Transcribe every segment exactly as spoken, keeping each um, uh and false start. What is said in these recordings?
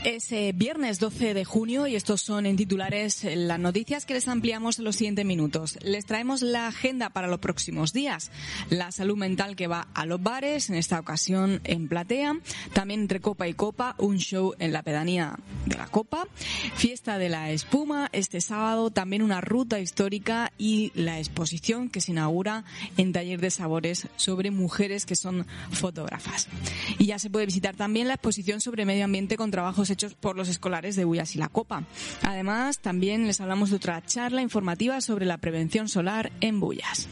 Es eh, viernes doce de junio y estos son en titulares las noticias que les ampliamos en los siguientes minutos. Les traemos la agenda para los próximos días. La salud mental que va a los bares, en esta ocasión en Platea. También entre copa y copa, un show en la pedanía de la Copa. Fiesta de la espuma este sábado. También una ruta histórica y la exposición que se inaugura en Taller de Sabores sobre mujeres que son fotógrafas. Y ya se puede visitar también la exposición sobre medio ambiente con trabajos hechos por los escolares de Bullas y la Copa. Además, también les hablamos de otra charla informativa sobre la prevención solar en Bullas.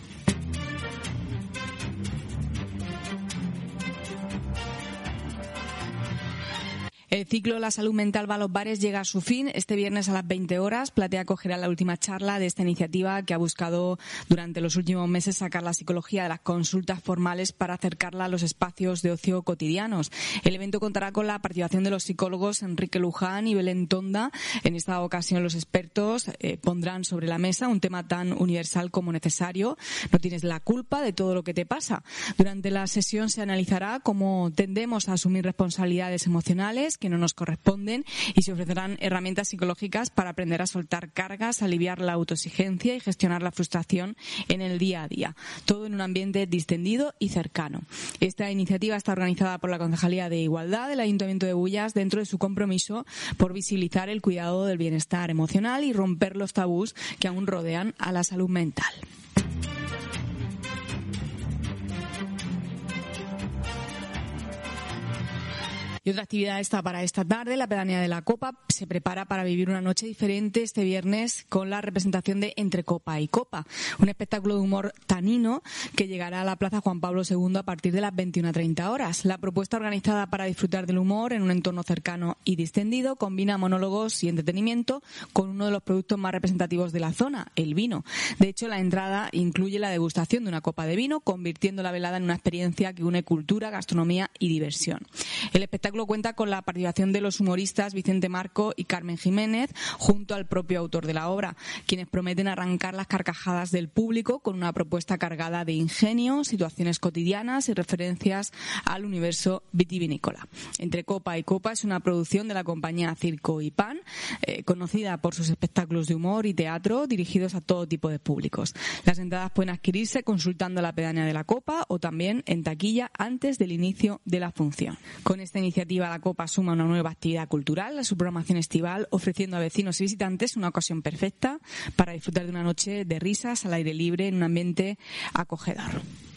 El ciclo La salud mental va a los bares llega a su fin. Este viernes a las veinte horas, Platea acogerá la última charla de esta iniciativa que ha buscado durante los últimos meses sacar la psicología de las consultas formales para acercarla a los espacios de ocio cotidianos. El evento contará con la participación de los psicólogos Enrique Luján y Belén Tonda. En esta ocasión los expertos eh, pondrán sobre la mesa un tema tan universal como necesario. No tienes la culpa de todo lo que te pasa. Durante la sesión se analizará cómo tendemos a asumir responsabilidades emocionales que no nos corresponden y se ofrecerán herramientas psicológicas para aprender a soltar cargas, aliviar la autoexigencia y gestionar la frustración en el día a día. Todo en un ambiente distendido y cercano. Esta iniciativa está organizada por la Concejalía de Igualdad del Ayuntamiento de Bullas dentro de su compromiso por visibilizar el cuidado del bienestar emocional y romper los tabús que aún rodean a la salud mental. Y otra actividad está para esta tarde. La pedanía de la Copa se prepara para vivir una noche diferente este viernes con la representación de Entre Copa y Copa, un espectáculo de humor tanino que llegará a la Plaza Juan Pablo segundo a partir de las veintiuna treinta horas. La propuesta organizada para disfrutar del humor en un entorno cercano y distendido combina monólogos y entretenimiento con uno de los productos más representativos de la zona, el vino. De hecho, la entrada incluye la degustación de una copa de vino, convirtiendo la velada en una experiencia que une cultura, gastronomía y diversión. El espectáculo cuenta con la participación de los humoristas Vicente Marco y Carmen Jiménez, junto al propio autor de la obra, quienes prometen arrancar las carcajadas del público con una propuesta cargada de ingenio, situaciones cotidianas y referencias al universo vitivinícola. Entre Copa y Copa es una producción de la compañía Circo y Pan, eh, conocida por sus espectáculos de humor y teatro dirigidos a todo tipo de públicos. Las entradas pueden adquirirse consultando la pedanía de la Copa o también en taquilla antes del inicio de la función. Con esta iniciativa la Copa suma una nueva actividad cultural a su programación estival, ofreciendo a vecinos y visitantes una ocasión perfecta para disfrutar de una noche de risas al aire libre en un ambiente acogedor.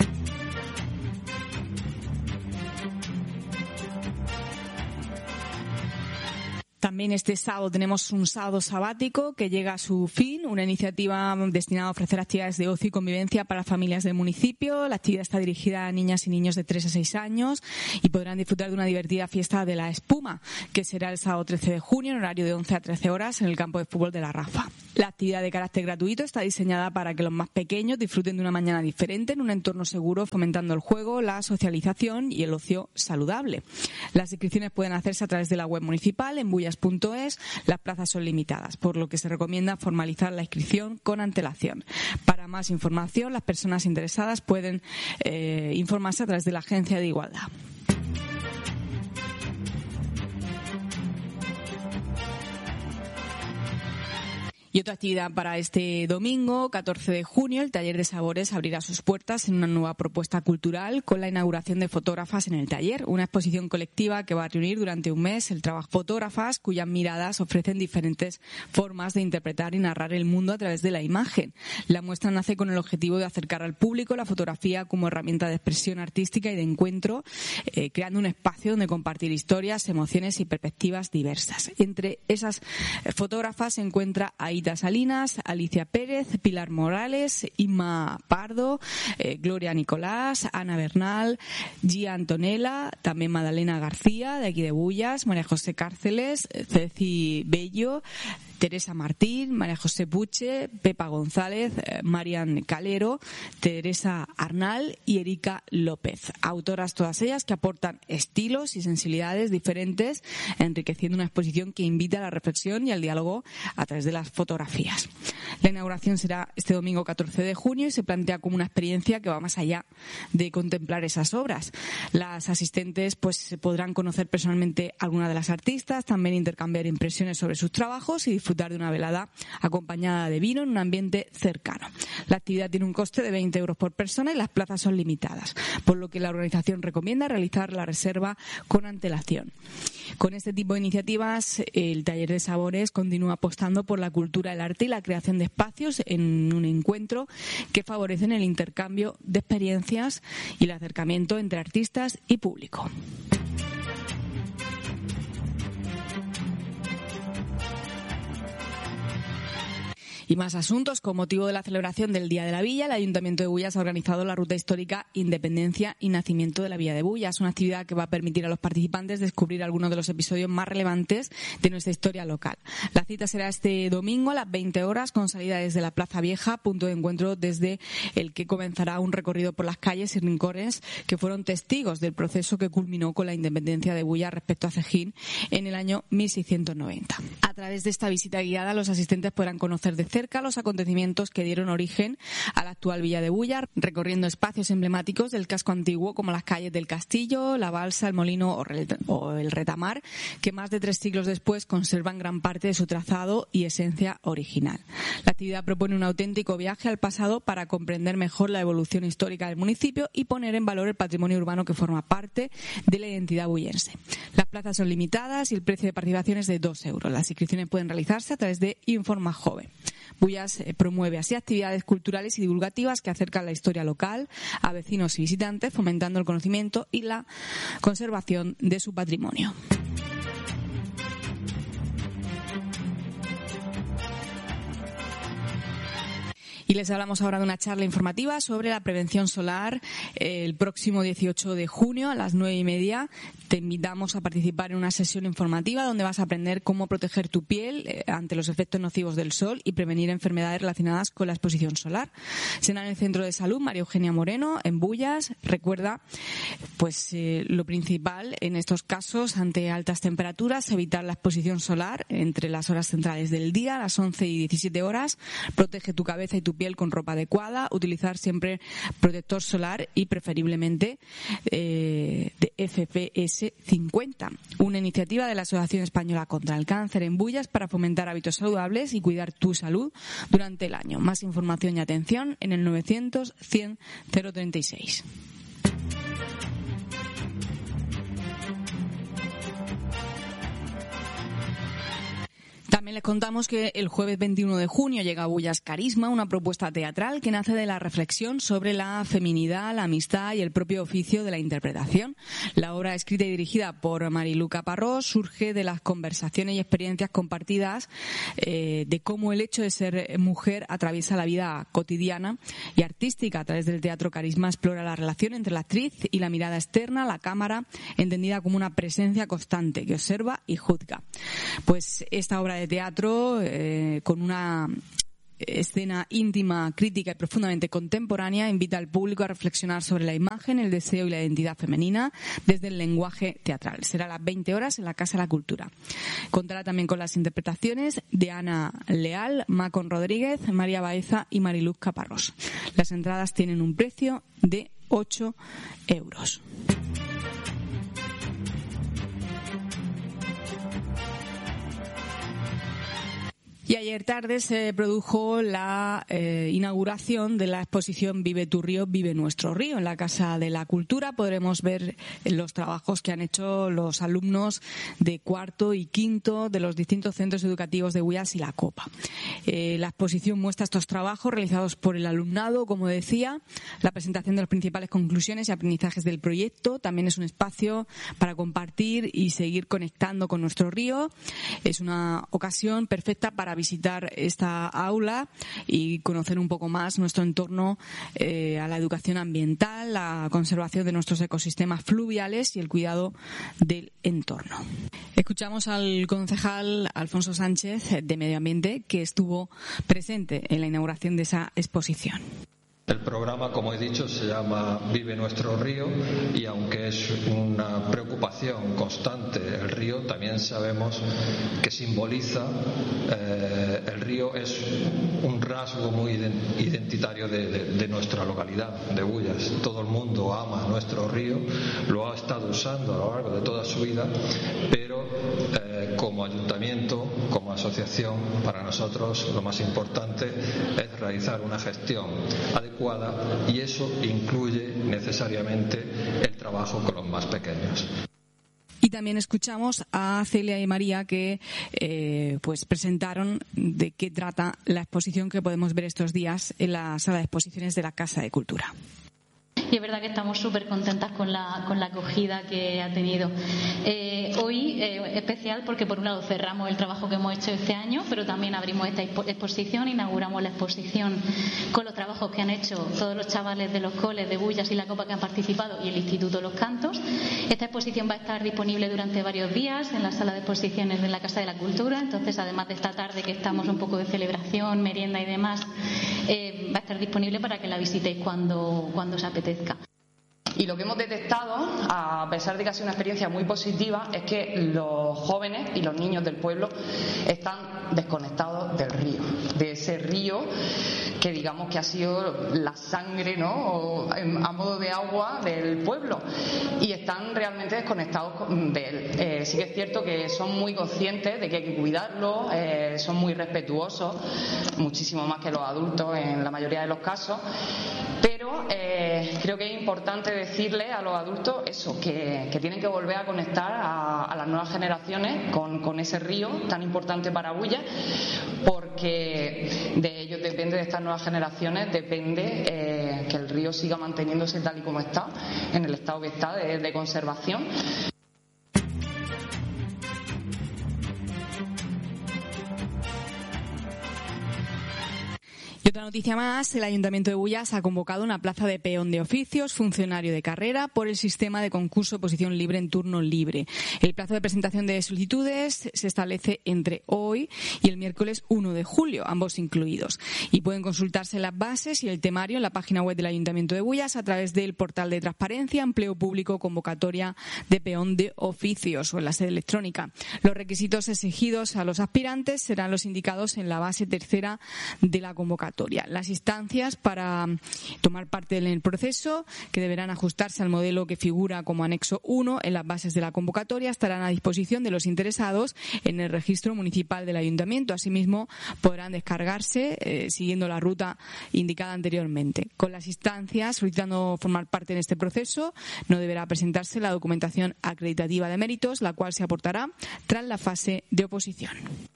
También este sábado tenemos un sábado sabático que llega a su fin, una iniciativa destinada a ofrecer actividades de ocio y convivencia para familias del municipio. La actividad está dirigida a niñas y niños de tres a seis años y podrán disfrutar de una divertida fiesta de la espuma, que será el sábado trece de junio en horario de once a trece horas en el campo de fútbol de la Rafa. La actividad de carácter gratuito está diseñada para que los más pequeños disfruten de una mañana diferente en un entorno seguro, fomentando el juego, la socialización y el ocio saludable. Las inscripciones pueden hacerse a través de la web municipal en bullas punto es. Las plazas son limitadas, por lo que se recomienda formalizar la inscripción con antelación. Para más información, las personas interesadas pueden eh, informarse a través de la Agencia de Igualdad. Y otra actividad para este domingo, catorce de junio, el Taller de Sabores abrirá sus puertas en una nueva propuesta cultural con la inauguración de Fotógrafas en el Taller, una exposición colectiva que va a reunir durante un mes el trabajo de fotógrafas cuyas miradas ofrecen diferentes formas de interpretar y narrar el mundo a través de la imagen. La muestra nace con el objetivo de acercar al público la fotografía como herramienta de expresión artística y de encuentro, eh, creando un espacio donde compartir historias, emociones y perspectivas diversas. Entre esas fotógrafas se encuentra Aida Salinas, Alicia Pérez, Pilar Morales, Inma Pardo, eh, Gloria Nicolás, Ana Bernal, Gia Antonella, también Madalena García, de aquí de Bullas, María José Cárceles, Ceci Bello, Teresa Martín, María José Puche, Pepa González, eh, Marian Calero, Teresa Arnal y Erika López. Autoras todas ellas que aportan estilos y sensibilidades diferentes, enriqueciendo una exposición que invita a la reflexión y al diálogo a través de las fotografías. La inauguración será este domingo catorce de junio y se plantea como una experiencia que va más allá de contemplar esas obras. Las asistentes pues podrán conocer personalmente a alguna de las artistas, también intercambiar impresiones sobre sus trabajos y disfrutar de una velada acompañada de vino en un ambiente cercano. La actividad tiene un coste de veinte euros por persona y las plazas son limitadas, por lo que la organización recomienda realizar la reserva con antelación. Con este tipo de iniciativas, el Taller de Sabores continúa apostando por la cultura, el arte y la creación de espacios en un encuentro que favorecen el intercambio de experiencias y el acercamiento entre artistas y público. Y más asuntos. Con motivo de la celebración del Día de la Villa, el Ayuntamiento de Bullas ha organizado la ruta histórica Independencia y Nacimiento de la Villa de Bullas, una actividad que va a permitir a los participantes descubrir algunos de los episodios más relevantes de nuestra historia local. La cita será este domingo a las veinte horas con salida desde la Plaza Vieja, punto de encuentro desde el que comenzará un recorrido por las calles y rincones que fueron testigos del proceso que culminó con la independencia de Bullas respecto a Cejín en el año mil seiscientos noventa. A través de esta visita guiada, los asistentes podrán conocer de cerca los acontecimientos que dieron origen a la actual Villa de Bullas, recorriendo espacios emblemáticos del casco antiguo como las calles del Castillo, la Balsa, el Molino o el Retamar, que más de tres siglos después conservan gran parte de su trazado y esencia original. La actividad propone un auténtico viaje al pasado para comprender mejor la evolución histórica del municipio y poner en valor el patrimonio urbano que forma parte de la identidad bullense. Las plazas son limitadas y el precio de participación es de dos euros. Las inscripciones pueden realizarse a través de Informa Joven. Bullas promueve así actividades culturales y divulgativas que acercan la historia local a vecinos y visitantes, fomentando el conocimiento y la conservación de su patrimonio. Y les hablamos ahora de una charla informativa sobre la prevención solar el próximo dieciocho de junio a las nueve y media. Te invitamos a participar en una sesión informativa donde vas a aprender cómo proteger tu piel ante los efectos nocivos del sol y prevenir enfermedades relacionadas con la exposición solar. Será en el Centro de Salud María Eugenia Moreno, en Bullas. Recuerda, pues eh, lo principal en estos casos ante altas temperaturas, evitar la exposición solar entre las horas centrales del día, las once y diecisiete horas. Protege tu cabeza y tu piel con ropa adecuada, utilizar siempre protector solar y preferiblemente eh, de F P S cincuenta, una iniciativa de la Asociación Española contra el Cáncer en Bullas para fomentar hábitos saludables y cuidar tu salud durante el año. Más información y atención en el novecientos cien cero treinta y seis. También les contamos que el jueves veintiuno de junio llega a Bullas Carisma, una propuesta teatral que nace de la reflexión sobre la feminidad, la amistad y el propio oficio de la interpretación. La obra, escrita y dirigida por Marilu Caparrós, surge de las conversaciones y experiencias compartidas eh, de cómo el hecho de ser mujer atraviesa la vida cotidiana y artística. A través del teatro Carisma explora la relación entre la actriz y la mirada externa, la cámara, entendida como una presencia constante que observa y juzga. Pues esta obra de teatro eh, con una escena íntima, crítica y profundamente contemporánea invita al público a reflexionar sobre la imagen, el deseo y la identidad femenina desde el lenguaje teatral. Será a las veinte horas en la Casa de la Cultura. Contará también con las interpretaciones de Ana Leal, Macon Rodríguez, María Baeza y Mariluz Caparrós. Las entradas tienen un precio de ocho euros. Y ayer tarde se produjo la eh, inauguración de la exposición Vive tu río, vive nuestro río. En la Casa de la Cultura podremos ver los trabajos que han hecho los alumnos de cuarto y quinto de los distintos centros educativos de Bullas y La Copa. Eh, la exposición muestra estos trabajos realizados por el alumnado, como decía, la presentación de las principales conclusiones y aprendizajes del proyecto. También es un espacio para compartir y seguir conectando con nuestro río. Es una ocasión perfecta para visitar esta aula y conocer un poco más nuestro entorno, eh, a la educación ambiental, la conservación de nuestros ecosistemas fluviales y el cuidado del entorno. Escuchamos al concejal Alfonso Sánchez de Medio Ambiente, que estuvo presente en la inauguración de esa exposición. El programa, como he dicho, se llama Vive nuestro río, y aunque es una preocupación constante el río, también sabemos que simboliza, eh, el río es un rasgo muy identitario de, de, de nuestra localidad, de Bullas. Todo el mundo ama nuestro río, lo ha estado usando a lo largo de toda su vida, pero eh, como ayuntamiento, como asociación, para nosotros lo más importante es realizar una gestión adecuada, y eso incluye necesariamente el trabajo con los más pequeños. Y también escuchamos a Celia y María, que eh, pues presentaron de qué trata la exposición que podemos ver estos días en la sala de exposiciones de la Casa de Cultura. Y es verdad que estamos súper contentas con la, con la acogida que ha tenido. Eh, hoy eh, especial porque por un lado cerramos el trabajo que hemos hecho este año, pero también abrimos esta exposición, inauguramos la exposición con los trabajos que han hecho todos los chavales de los coles de Bullas y la Copa que han participado y el Instituto Los Cantos. Esta exposición va a estar disponible durante varios días en la sala de exposiciones de la Casa de la Cultura. Entonces, además de esta tarde que estamos un poco de celebración, merienda y demás, eh, va a estar disponible para que la visitéis cuando, cuando os apetezca. Y lo que hemos detectado, a pesar de que ha sido una experiencia muy positiva, es que los jóvenes y los niños del pueblo están desconectados del río, de ese río que digamos que ha sido la sangre, ¿no?, o, a modo de agua del pueblo, y están realmente desconectados de él. Eh, sí que es cierto que son muy conscientes de que hay que cuidarlo, eh, son muy respetuosos, muchísimo más que los adultos en la mayoría de los casos, pero eh, creo que es importante decirle a los adultos eso, que, que tienen que volver a conectar a, a las nuevas generaciones con, con ese río tan importante para Bullas, porque de ellos depende, de estas nuevas generaciones, depende eh, que el río siga manteniéndose tal y como está, en el estado que está de, de conservación. Y otra noticia más, el Ayuntamiento de Bullas ha convocado una plaza de peón de oficios, funcionario de carrera, por el sistema de concurso oposición libre en turno libre. El plazo de presentación de solicitudes se establece entre hoy y el miércoles uno de julio, ambos incluidos. Y pueden consultarse las bases y el temario en la página web del Ayuntamiento de Bullas a través del portal de transparencia, empleo público, convocatoria de peón de oficios o en la sede electrónica. Los requisitos exigidos a los aspirantes serán los indicados en la base tercera de la convocatoria. Las instancias para tomar parte en el proceso, que deberán ajustarse al modelo que figura como anexo uno en las bases de la convocatoria, estarán a disposición de los interesados en el registro municipal del Ayuntamiento. Asimismo, podrán descargarse eh, siguiendo la ruta indicada anteriormente. Con las instancias solicitando formar parte en este proceso, no deberá presentarse la documentación acreditativa de méritos, la cual se aportará tras la fase de oposición.